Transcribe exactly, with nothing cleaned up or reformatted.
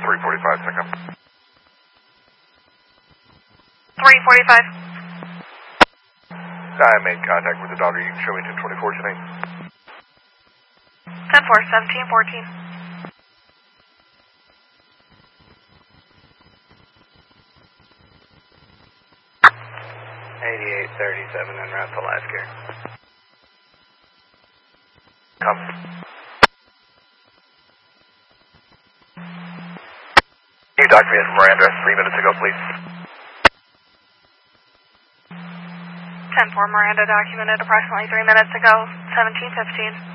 three forty-five, second. three forty-five. I made contact with the daughter. You can show me ten twenty-four tonight. ten four, seventeen fourteen. eighty-eight thirty-seven en route to life care. Come. You docked me at Miranda three minutes ago, please. ten four, Miranda documented approximately three minutes ago, seventeen fifteen.